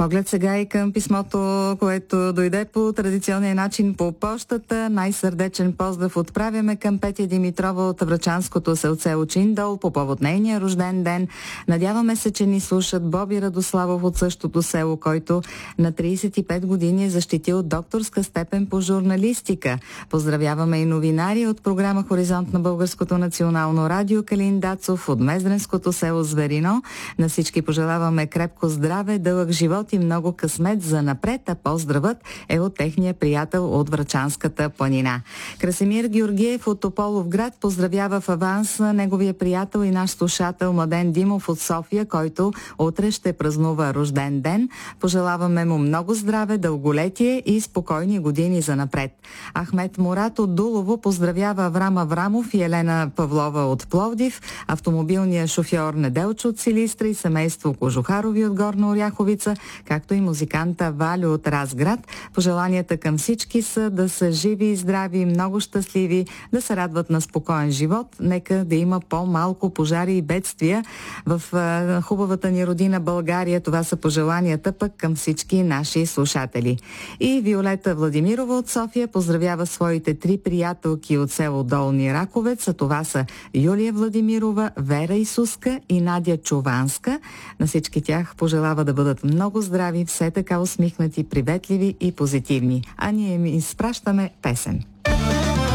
Поглед сега и към писмото, което дойде по традиционния начин по пощата. Най-сърдечен поздрав отправяме към Петя Димитрова от Врачанското селце Очиндол по повод нейния рожден ден. Надяваме се, че ни слушат Боби Радославов от същото село, който на 35 години е защитил докторска степен по журналистика. Поздравяваме и новинари от програма Хоризонт на Българското национално радио Калин Дацов от Мездренското село Зверино. На всички пожелаваме крепко здраве, дълъг живот и много късмет за напред, а поздравът е от техния приятел от Врачанската планина. Красимир Георгиев от Тополовград поздравява в аванс неговия приятел и наш слушател Младен Димов от София, който утре ще празнува рожден ден. Пожелаваме му много здраве, дълголетие и спокойни години за напред. Ахмет Мурат от Дулово поздравява Аврам Аврамов и Елена Павлова от Пловдив, автомобилния шофьор Неделчо от Силистра и семейство Кожухарови от Горна Оряховица, както и музиканта Валю от Разград. Пожеланията към всички са да са живи и здрави, много щастливи, да се радват на спокоен живот. Нека да има по-малко пожари и бедствия в хубавата ни родина България. Това са пожеланията пък към всички наши слушатели. И Виолета Владимирова от София поздравява своите 3 приятелки от село Долни Раковец. А това са Юлия Владимирова, Вера Исуска и Надя Чуванска. На всички тях пожелава да бъдат много здрави, все така усмихнати, приветливи и позитивни. А ние им изпращаме песен.